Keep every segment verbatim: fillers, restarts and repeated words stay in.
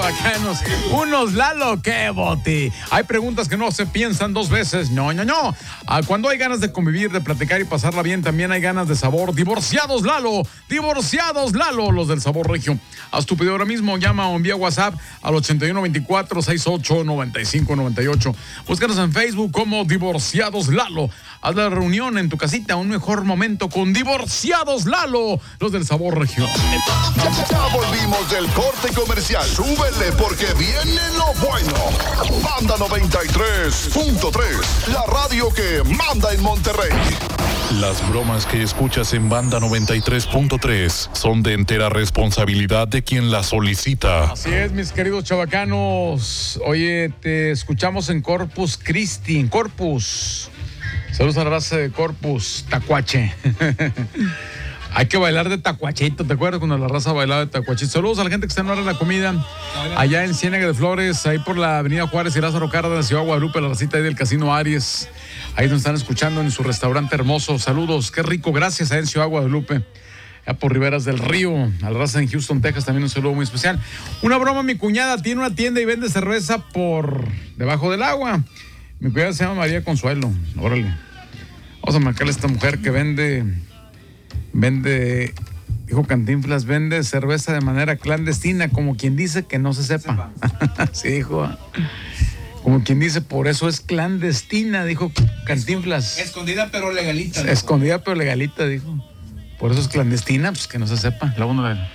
chavacanos. Unos Lalo, qué boti. Hay preguntas que no se piensan dos veces. No, no, no. Ah, cuando hay ganas de convivir, de platicar y pasarla bien, también hay ganas de sabor. Divorciados Lalo. Divorciados Lalo, los del sabor regio. Haz tu pedido ahora mismo. Llama o envía WhatsApp al ochenta y uno veinticuatro sesenta y ocho noventa y cinco noventa y ocho. Búscanos en Facebook como Divorciados Lalo. Haz la reunión en tu casita, un mejor momento con Divorciados Lalo, los del sabor regio. Ya, ya volvimos del corte comercial. Súbele porque viene lo bueno. Banda noventa y tres punto tres, la radio que manda en Monterrey. Las bromas que escuchas en Banda noventa y tres punto tres son de entera responsabilidad de quien las solicita. Así es, mis queridos chavacanos. Oye, te escuchamos en Corpus Christi, en Corpus. Saludos a la raza de Corpus, Tacuache. Hay que bailar de tacuachito, ¿te acuerdas cuando la raza bailaba de tacuachito? Saludos a la gente que está en hora de la comida, allá en Ciénaga de Flores, ahí por la avenida Juárez y Lázaro Cárdenas, Ciudad Guadalupe, la racita ahí del Casino Aries. Ahí nos están escuchando en su restaurante hermoso. Saludos, qué rico, gracias ahí en Ciudad Guadalupe. Allá por Riberas del Río, a la raza en Houston, Texas, también un saludo muy especial. Una broma, mi cuñada tiene una tienda y vende cerveza por debajo del agua. Mi cuñada se llama María Consuelo, órale. Vamos a marcarle a esta mujer que vende, vende, dijo Cantinflas, vende cerveza de manera clandestina, como quien dice que no se sepa. Sí, dijo, como quien dice, por eso es clandestina, dijo Cantinflas. Escondida pero legalita. ¿No? Escondida pero legalita, dijo. Por eso es clandestina, pues que no se sepa. La uno de...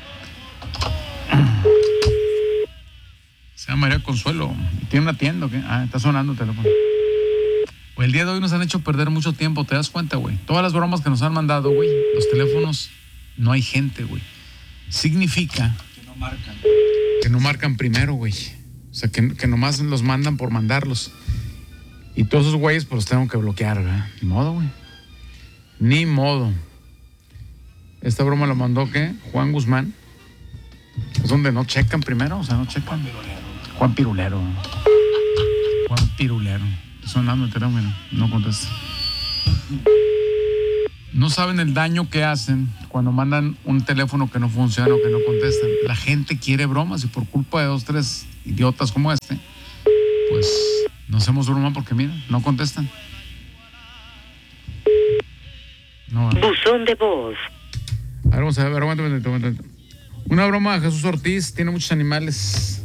Se llama María Consuelo. ¿Tiene una tienda o qué? Ah, está sonando el teléfono. El día de hoy nos han hecho perder mucho tiempo, ¿te das cuenta, güey? Todas las bromas que nos han mandado, güey, los teléfonos, no hay gente, güey. Significa... Que no marcan. Que no marcan primero, güey. O sea, que, que nomás los mandan por mandarlos. Y todos esos güeyes, pues los tengo que bloquear, ¿verdad? Ni modo, güey. Ni modo. Esta broma la mandó, ¿qué? Juan Guzmán. Es donde no checan primero, o sea, no checan. Juan Pirulero. Juan Pirulero. Sonando el teléfono, no contesta. No saben el daño que hacen cuando mandan un teléfono que no funciona o que no contestan. La gente quiere bromas y por culpa de dos, tres idiotas como este, pues no hacemos broma porque mira, no contestan. No, no. Buzón de voz. A ver, vamos a ver, aguántame, aguántame, aguántame. Una broma a Jesús Ortiz, tiene muchos animales.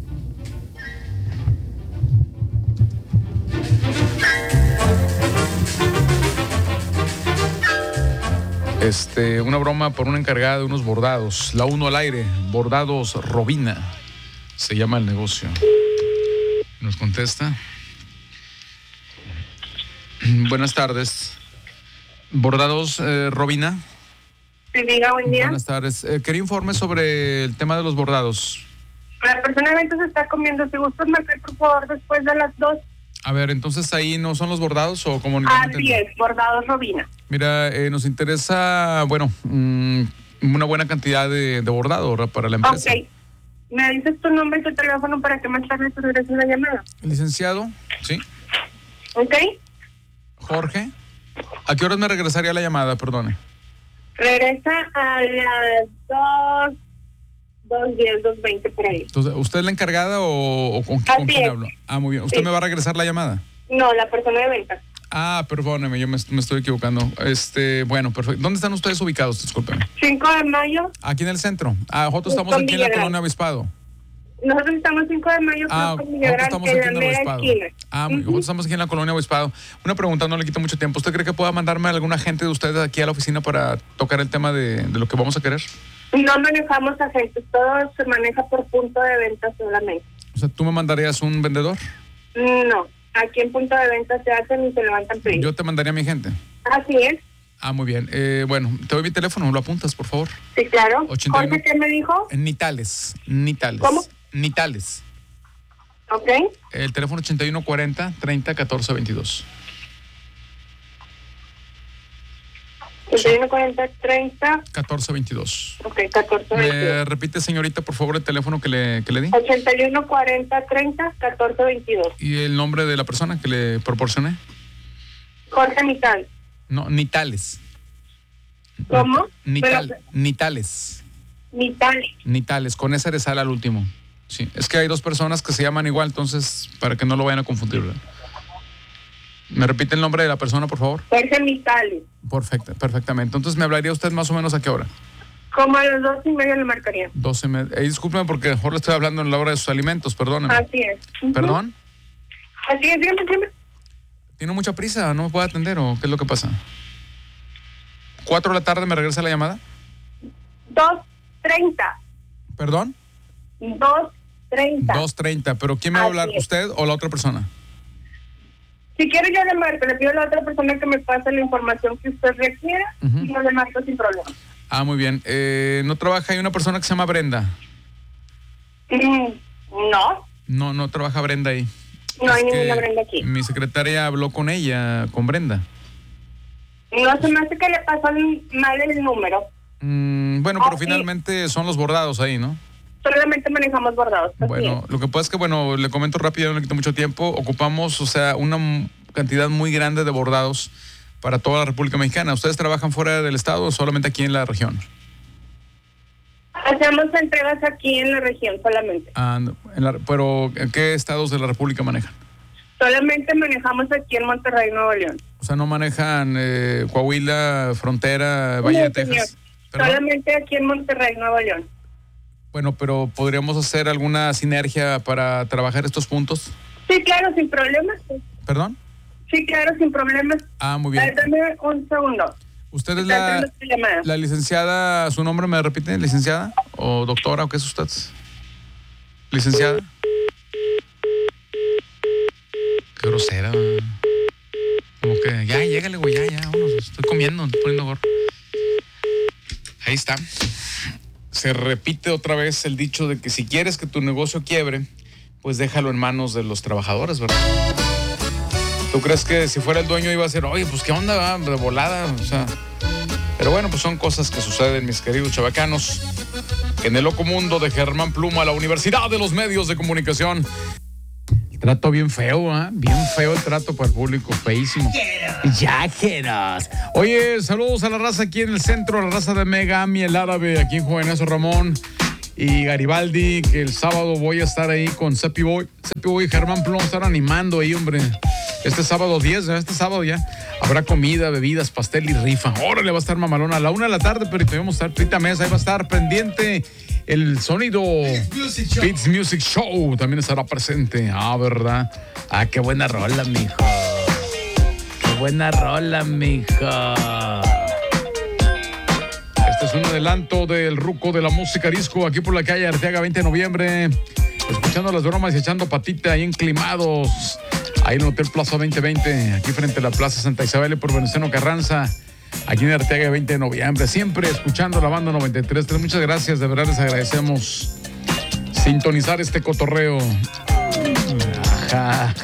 Este, una broma por una encargada de unos bordados. La uno al aire, Bordados Robina. Se llama el negocio. Nos contesta. Buenas tardes. Bordados eh, Robina. Sí, diga, buen día. Buenas tardes. Eh, quería informe sobre el tema de los bordados. La persona de ventas está comiendo. Si gustas marcar, por favor, después de las dos. A ver, entonces ahí no son los bordados o como... Así es, Bordados Robina. Mira, eh, nos interesa, bueno, mmm, una buena cantidad de, de bordado, ¿verdad? Para la empresa. Ok. ¿Me dices tu nombre y tu teléfono para que más tarde te regreses una llamada? Licenciado, ¿sí? Ok. Jorge. ¿A qué horas me regresaría la llamada? Perdone. Regresa a las dos, dos diez, dos veinte por ahí. Entonces, ¿usted es la encargada o, o con, con quién es. hablo? Ah, muy bien. ¿Usted Sí. me va a regresar la llamada? No, la persona de ventas. Ah, perdóneme, yo me, me estoy equivocando. Este, bueno, perfecto. ¿Dónde están ustedes ubicados? Discúlpeme. cinco de mayo. Aquí en el centro. Ah, nosotros estamos Con aquí en la Villagrán. colonia Obispado. Nosotros estamos cinco de mayo. Ah, con nosotros Villagrán, estamos en aquí la en el mera Obispado. esquina. Ah, Uh-huh. nosotros estamos aquí en la colonia Obispado. Una pregunta, no le quita mucho tiempo. ¿Usted cree que pueda mandarme a algún agente de ustedes aquí a la oficina para tocar el tema de, de lo que vamos a querer? No manejamos agentes, todo se maneja por punto de venta solamente. O sea, ¿tú me mandarías un vendedor? No, aquí en punto de venta se hacen y se levantan pedidos. Yo te mandaría a mi gente. Así es. Ah, muy bien. Eh, bueno, te doy mi teléfono, ¿lo apuntas, por favor? Sí, claro. ochenta y uno. ¿Jorge qué me dijo? En Nitales. Nitales. ¿Cómo? Nitales. Ok. El teléfono ochenta y uno cuarenta, treinta, catorce, veintidós. ochenta y uno cuarenta, treinta. catorce, veintidós. Ok, catorce, ¿Me veintidós. repite, señorita, por favor, el teléfono que le, que le di? ochenta y uno cuarenta, treinta, catorce, veintidós. ¿Y el nombre de la persona que le proporcioné? Jorge Mital. No, Nitales. ¿Cómo? Nital, Pero- Nitales. Mital. Nitales, con ese de sal al último. Sí, es que hay dos personas que se llaman igual, entonces, para que no lo vayan a confundir, ¿verdad? ¿Me repite el nombre de la persona, por favor? Jorge Micali. Perfecto, perfectamente. Entonces, ¿me hablaría usted más o menos a qué hora? Como a las dos y media le marcaría. Doce me... eh, discúlpeme porque mejor le estoy hablando en la hora de sus alimentos, perdóneme. Así es. Uh-huh. ¿Perdón? Así es, dígame, dígame. ¿Tiene mucha prisa? ¿No me puede atender o qué es lo que pasa? ¿Cuatro de la tarde me regresa la llamada? Dos treinta. ¿Perdón? Dos treinta. Dos treinta, pero ¿quién me va a hablar? Así es. ¿Usted o la otra persona? Si quiere yo le marco, le pido a la otra persona que me pase la información que usted requiera uh-huh. y yo le marco sin problema. Ah, muy bien. Eh, ¿No trabaja ahí una persona que se llama Brenda? Mm, no. No, no trabaja Brenda ahí. No es hay ninguna Brenda aquí. Mi secretaria habló con ella, con Brenda. No, se me hace que le pasó mal el número. Mm, bueno, pero oh, finalmente sí. Son los bordados ahí, ¿no? Solamente manejamos bordados. Bueno, lo que pasa es que, bueno, le comento rápido, no le quito mucho tiempo. Ocupamos, o sea, una cantidad muy grande de bordados para toda la República Mexicana. ¿Ustedes trabajan fuera del estado o solamente aquí en la región? Hacemos entregas aquí en la región solamente. Ah, en la, pero ¿en qué estados de la República manejan? Solamente manejamos aquí en Monterrey, Nuevo León. O sea, ¿no manejan eh, Coahuila, Frontera, Valle no, de Texas? ¿Perdón? Solamente aquí en Monterrey, Nuevo León. Bueno, pero ¿podríamos hacer alguna sinergia para trabajar estos puntos? Sí, claro, sin problemas. ¿Perdón? Sí, claro, sin problemas. Ah, muy bien. Ver, dame un segundo. ¿Usted es la, la licenciada, su nombre me repite, licenciada o doctora o qué es usted? ¿Licenciada? Qué grosera. Como que, ya, llégale, güey, ya, ya, vámonos, estoy comiendo, estoy poniendo gorro. Ahí está. Se repite otra vez el dicho de que si quieres que tu negocio quiebre, pues déjalo en manos de los trabajadores, ¿verdad? ¿Tú crees que si fuera el dueño iba a decir, oye, pues qué onda, va, de volada? O sea, pero bueno, pues son cosas que suceden, mis queridos chavacanos. En el loco mundo de Germán Pluma, la Universidad de los Medios de Comunicación. El trato bien feo, ¿eh? Bien feo el trato para el público, feísimo. Yajeros. Oye, saludos a la raza aquí en el centro, la raza de Megami, el árabe, aquí en Juvenazo Ramón y Garibaldi, que el sábado voy a estar ahí con Cepi Boy. Cepi Boy y Germán Pluma estar animando ahí, hombre. Este sábado diez, este sábado ya habrá comida, bebidas, pastel y rifa. Órale, va a estar mamalona a la una de la tarde, pero vamos a estar Trita Mesa, ahí va a estar pendiente el sonido Beats Music Show, también estará presente. Ah, ¿verdad? Ah, qué buena rola, mijo. Qué buena rola, mijo. Este es un adelanto del ruco de la música disco aquí por la calle Arteaga, veinte de noviembre. Escuchando las bromas y echando patita ahí enclimados. Ahí en el Hotel Plaza veinte veinte, aquí frente a la Plaza Santa Isabel y por Venustiano Carranza, aquí en Arteaga, veinte de noviembre. Siempre escuchando la banda noventa y tres. Muchas gracias, de verdad les agradecemos sintonizar este cotorreo. Esa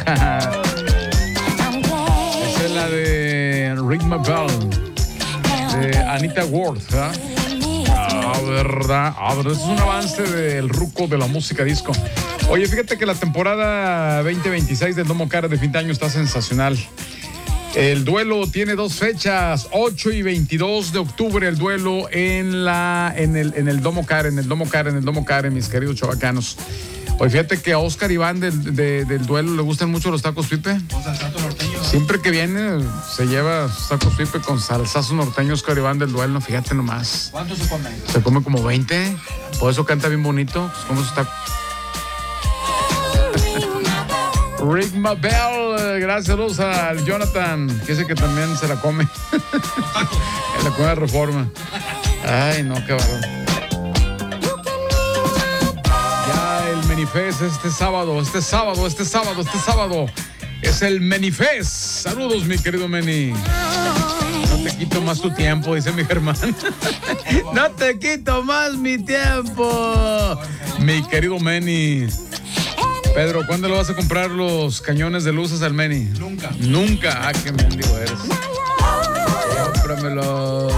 es la de Ring My Bell, de Anita Ward, ¿verdad? Ah, verdad. Ah, verdad. Este es un avance del ruco de la música disco. Oye, fíjate que la temporada veinte veintiséis del Domo Cara de fin de año está sensacional. El duelo tiene dos fechas, ocho y veintidós de octubre, el duelo en la en el en el Domo Cara, en el Domo Cara, en el Domo Cara, mis queridos chavacanos. Oye, fíjate que a Oscar Iván del, de, del duelo le gustan mucho los tacos pipe. Con salsazo norteño. Siempre que viene se lleva tacos pipe con salsazo norteño. Oscar Iván del duelo, fíjate nomás. ¿Cuánto se come? Se come como veinte, por eso canta bien bonito, pues como sus tacos. Ring My Bell, gracias, saludos al Jonathan, que dice que también se la come. En la come de Reforma. Ay, no, qué bárbaro. Ya el Menifest este sábado, este sábado, este sábado, este sábado. Es el Menifest. Saludos, mi querido Meni. No te quito más tu tiempo, dice mi Germán. No te quito más mi tiempo. Mi querido Meni. Pedro, ¿cuándo le vas a comprar los cañones de luces al Meni? Nunca. Nunca. Ah, qué mendigo eres. Cómpramelos.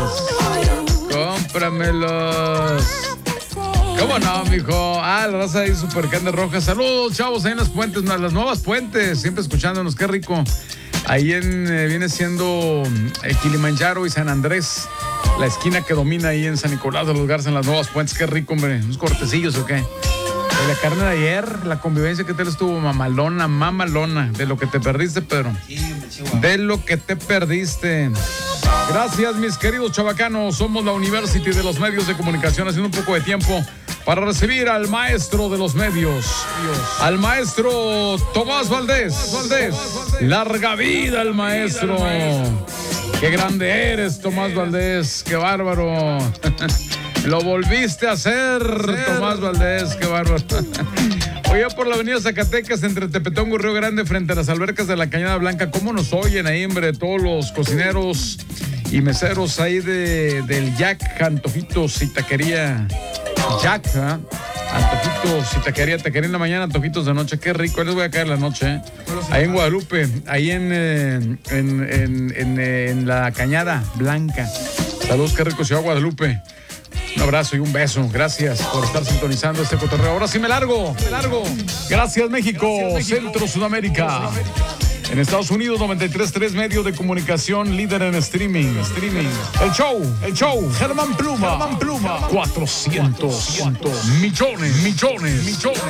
Cómpramelos. ¿Cómo no, mijo? Ah, la raza ahí super carne roja. Saludos, chavos, ahí en las puentes, las nuevas puentes. Siempre escuchándonos, qué rico. Ahí en, eh, viene siendo eh, Kilimanjaro y San Andrés. La esquina que domina ahí en San Nicolás de los Garza, en las nuevas puentes. Qué rico, hombre. ¿Unos cortecillos o qué? Y la carne de ayer, la convivencia que te estuvo mamalona, mamalona. De lo que te perdiste, Pedro. De lo que te perdiste. Gracias, mis queridos chavacanos. Somos la University de los medios de comunicación, haciendo un poco de tiempo para recibir al maestro de los medios, al maestro Tomás Valdés. Valdés. Larga vida al maestro. Qué grande eres, Tomás Valdés. Qué bárbaro. Lo volviste a hacer, Tomás Valdés. Qué bárbaro. Oye, por la avenida Zacatecas, entre Tepetongo y Río Grande, frente a las albercas de la Cañada Blanca, ¿cómo nos oyen ahí, hombre? Todos los cocineros y meseros ahí de, del Jack, Antojitos y Taquería Jack, ¿eh? Antojitos y Taquería, Taquería en la mañana, Antojitos de noche. Qué rico, ahí les voy a caer la noche, ¿eh? Ahí en Guadalupe, ahí en, eh, en, en, en, en la Cañada Blanca. Saludos, qué rico, Ciudad Guadalupe. Un abrazo y un beso. Gracias por estar sintonizando este cotorreo. Ahora sí me largo, me largo. Gracias, México, Gracias, México. Centro Sudamérica. En Estados Unidos, noventa y tres punto tres medio de comunicación, líder en streaming. streaming. El show, el show. Germán Pluma. Germán Pluma. cuatrocientos millones, millones, millones.